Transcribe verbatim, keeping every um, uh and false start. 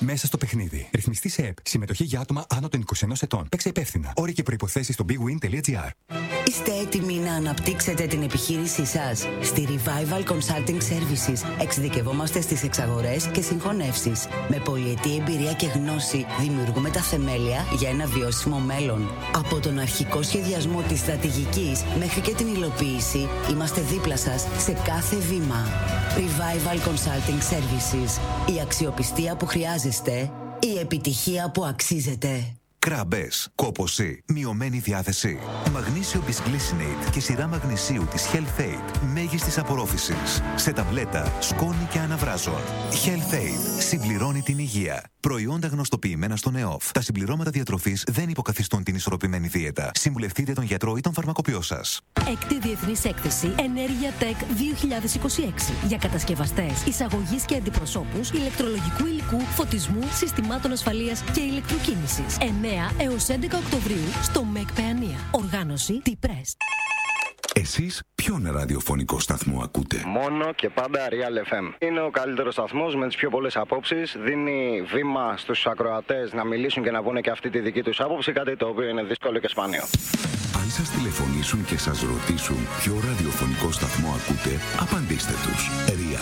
Μέσα στο παιχνίδι. Ρυθμιστή σε ΕΠ. Συμμετοχή για άτομα άνω των είκοσι ένα ετών. Παίξε υπεύθυνα. Όροι και προϋποθέσεις στο bigwin.gr. Είστε έτοιμοι να αναπτύξετε την επιχείρησή σας? Στη Revival Consulting Services εξειδικευόμαστε στις εξαγορές και συγχωνεύσεις. Με πολυετή εμπειρία και γνώση δημιουργούμε τα θεμέλια για ένα βιώσιμο μέλλον. Από τον αρχικό σχεδιασμό της στρατηγικής μέχρι και την υλοποίηση, είμαστε δίπλα σας σε κάθε βήμα. Revival Consulting Services. Η αξιοπιστία που χρειάζεστε, η επιτυχία που αξίζετε. Κράμπες, κόπωση, μειωμένη διάθεση. Μαγνήσιο Bisglycinate και σειρά μαγνησίου της Health-Aid μέγιστης απορρόφησης. Σε ταμπλέτα, σκόνη και αναβράζων. Health-Aid συμπληρώνει την υγεία. Προϊόντα γνωστοποιημένα στον ΕΟΦ. Τα συμπληρώματα διατροφής δεν υποκαθιστούν την ισορροπημένη δίαιτα. Συμβουλευτείτε τον γιατρό ή τον φαρμακοποιό σας. Έκτη Διεθνής Έκθεση Ενέργεια Tech δύο χιλιάδες είκοσι έξι για κατασκευαστές, εισαγωγής και αντιπροσώπους ηλεκτρολογικού υλικού, φωτισμού, συστημάτων ασφαλείας και ηλεκτροκίνησης. εννέα έως έντεκα Οκτωβρίου στο ΜΕΚ Παιανία. Οργάνωση T-Press. Εσείς ποιον ραδιοφωνικό σταθμό ακούτε? Μόνο και πάντα Real εφ εμ. Είναι ο καλύτερος σταθμός με τις πιο πολλές απόψεις. Δίνει βήμα στους ακροατές να μιλήσουν και να πούνε και αυτή τη δική τους άποψη, κάτι το οποίο είναι δύσκολο και σπάνιο. Αν σας τηλεφωνήσουν και σας ρωτήσουν ποιο ραδιοφωνικό σταθμό ακούτε, απαντήστε τους. Real